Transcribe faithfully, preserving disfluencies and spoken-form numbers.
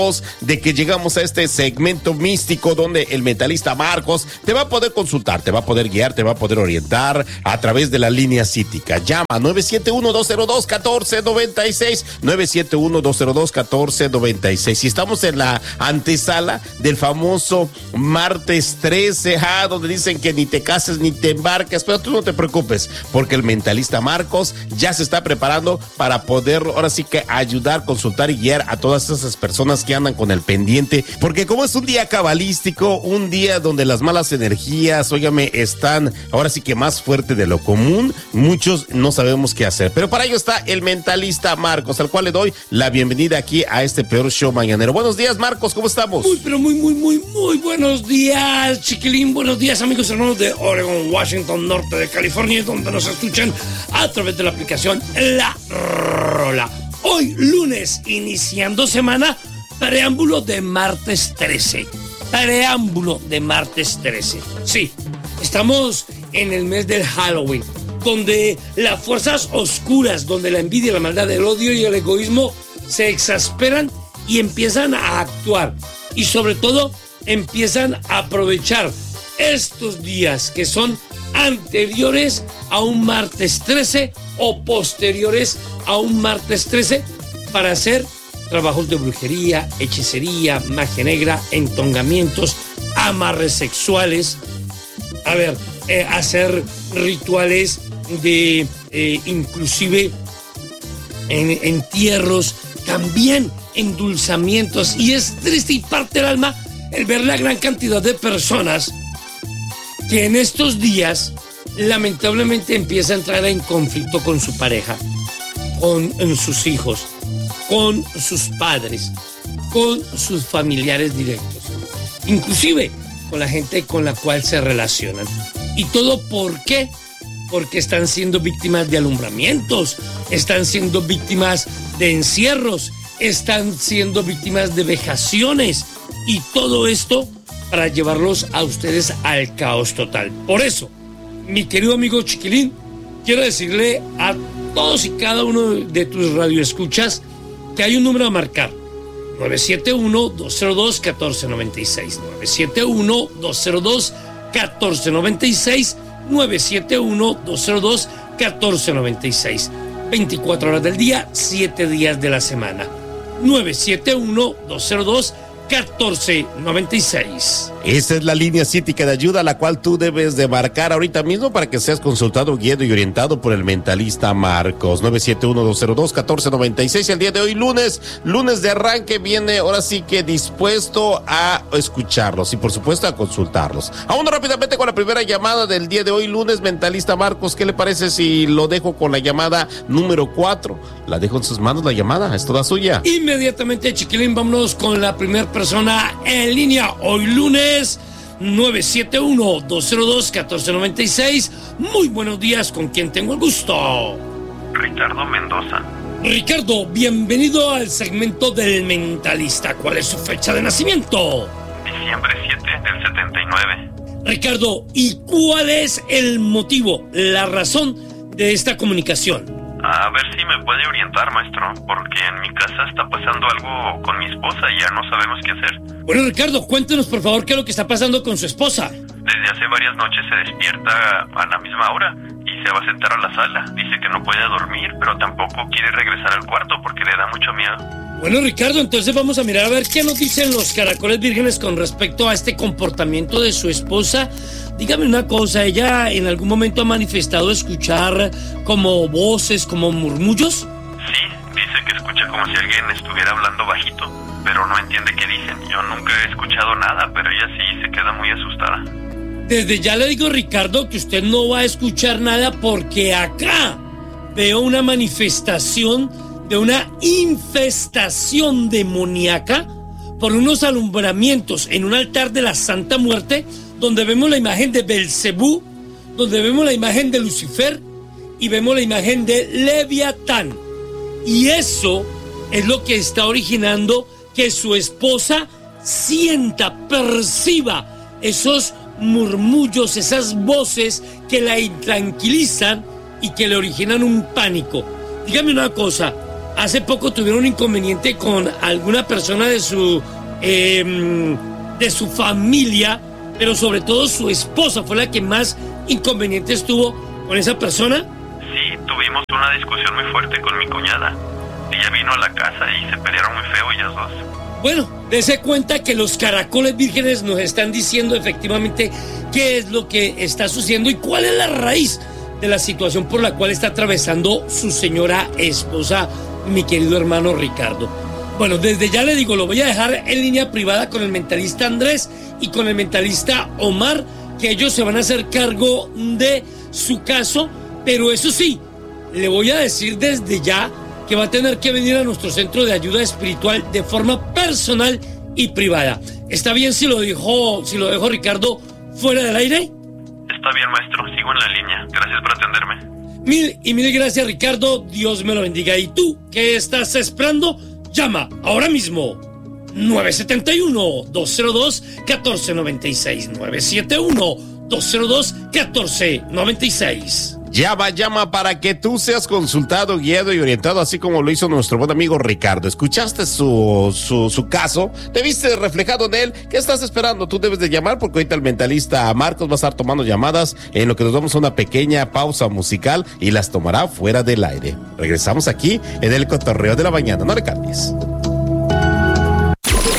de que llegamos a este segmento místico donde el mentalista Marcos te va a poder consultar, te va a poder guiar, te va a poder orientar a través de la línea psíquica. Llama nueve siete uno, dos cero dos, uno cuatro nueve seis, nueve siete uno, dos cero dos, uno cuatro nueve seis. Y estamos en la antesala del famoso martes trece, ah, donde dicen que ni te cases ni te embarques, pero tú no te preocupes, porque el mentalista Marcos ya se está preparando para poder ahora sí que ayudar, consultar y guiar a todas esas personas que andan con el pendiente, porque como es un día cabalístico, un día donde las malas energías, óigame, están ahora sí que más fuerte de lo común, muchos no sabemos qué hacer, pero para ello está el mentalista Marcos, al cual le doy la bienvenida aquí a este peor show mañanero. Buenos días, Marcos, ¿cómo estamos? Muy, pero muy, muy, muy, muy buenos días, chiquilín, buenos días, amigos hermanos de Oregon, Washington, norte de California, donde nos escuchan a través de la aplicación La Rola. Hoy, lunes, iniciando semana, preámbulo de martes trece. Preámbulo de martes trece. Sí, estamos en el mes del Halloween, donde las fuerzas oscuras, donde la envidia, la maldad, el odio y el egoísmo se exasperan y empiezan a actuar. Y sobre todo, empiezan a aprovechar estos días que son anteriores a un martes trece o posteriores a un martes trece para hacer trabajos de brujería, hechicería, magia negra, entongamientos, amarres sexuales, a ver, eh, hacer rituales de eh, inclusive en, entierros, también endulzamientos. Y es triste y parte el alma el ver la gran cantidad de personas que en estos días lamentablemente empieza a entrar en conflicto con su pareja, con sus hijos, con sus padres, con sus familiares directos, inclusive con la gente con la cual se relacionan. ¿Y todo por qué? Porque están siendo víctimas de alumbramientos, están siendo víctimas de encierros, están siendo víctimas de vejaciones, y todo esto para llevarlos a ustedes al caos total. Por eso, mi querido amigo chiquilín, quiero decirle a todos y cada uno de tus radioescuchas que hay un número a marcar: nueve siete uno, dos cero dos, uno cuatro nueve seis, nueve siete uno, dos cero dos, uno cuatro nueve seis, nueve siete uno, dos cero dos, uno cuatro nueve seis. veinticuatro horas del día, siete días de la semana. nueve siete uno, dos cero dos, uno cuatro nueve seis. Esa es la línea psíquica de ayuda a la cual tú debes de marcar ahorita mismo para que seas consultado, guiado y orientado por el mentalista Marcos. nueve siete uno, dos cero dos, uno cuatro nueve seis. El día de hoy, lunes, lunes de arranque, viene ahora sí que dispuesto a escucharlos y por supuesto a consultarlos. Aún rápidamente con la primera llamada del día de hoy, lunes, mentalista Marcos, ¿qué le parece si lo dejo con la llamada número cuatro? La dejo en sus manos, la llamada, es toda suya. Inmediatamente, chiquilín, vámonos con la primera persona en línea. Hoy lunes, nueve siete uno, dos cero dos, uno cuatro nueve seis. Muy buenos días, ¿con quién tengo el gusto? Ricardo Mendoza. Ricardo, bienvenido al segmento del mentalista. ¿Cuál es su fecha de nacimiento? Diciembre siete del setenta y nueve. Ricardo, ¿y cuál es el motivo, la razón de esta comunicación? A ver si me puede orientar, maestro, porque en mi casa está pasando algo con mi esposa y ya no sabemos qué hacer. Bueno, Ricardo, cuéntenos por favor qué es lo que está pasando con su esposa. Desde hace varias noches se despierta a la misma hora y se va a sentar a la sala. Dice que no puede dormir, pero tampoco quiere regresar al cuarto porque le da mucho miedo. Bueno, Ricardo, entonces vamos a mirar a ver qué nos dicen los caracoles vírgenes con respecto a este comportamiento de su esposa. Dígame una cosa, ¿ella en algún momento ha manifestado escuchar como voces, como murmullos? Sí, dice que escucha como si alguien estuviera hablando bajito, pero no entiende qué dicen. Yo nunca he escuchado nada, pero ella sí se queda muy asustada. Desde ya le digo, Ricardo, que usted no va a escuchar nada porque acá veo una manifestación de una infestación demoníaca por unos alumbramientos en un altar de la Santa Muerte, donde vemos la imagen de Belcebú, donde vemos la imagen de Lucifer y vemos la imagen de Leviatán. Y eso es lo que está originando que su esposa sienta, perciba esos murmullos, esas voces que la intranquilizan y que le originan un pánico. Dígame una cosa, hace poco tuvieron un inconveniente con alguna persona de su, eh, de su familia, pero sobre todo su esposa fue la que más inconvenientes tuvo con esa persona. Sí, tuvimos una discusión muy fuerte con mi cuñada. Ella vino a la casa y se pelearon muy feo ellas dos. Bueno, dése cuenta que los caracoles vírgenes nos están diciendo efectivamente qué es lo que está sucediendo y cuál es la raíz de la situación por la cual está atravesando su señora esposa, mi querido hermano Ricardo. Bueno, desde ya le digo, lo voy a dejar en línea privada con el mentalista Andrés y con el mentalista Omar, que ellos se van a hacer cargo de su caso, pero eso sí, le voy a decir desde ya que va a tener que venir a nuestro centro de ayuda espiritual de forma personal y privada. ¿Está bien si lo dijo, si lo dejo Ricardo fuera del aire? Está bien, maestro, sigo en la línea. Gracias por atenderme. Mil y mil gracias, Ricardo. Dios me lo bendiga. ¿Y tú qué estás esperando? Llama ahora mismo. nueve siete uno, dos cero dos, uno cuatro nueve seis. nueve siete uno, dos cero dos, uno cuatro nueve seis. Llama, llama para que tú seas consultado, guiado y orientado, así como lo hizo nuestro buen amigo Ricardo. Escuchaste su, su, su caso, te viste reflejado en él. ¿Qué estás esperando? Tú debes de llamar, porque ahorita el mentalista Marcos va a estar tomando llamadas en lo que nos damos una pequeña pausa musical y las tomará fuera del aire. Regresamos aquí en el Cotorreo de la Mañana. No le cambies.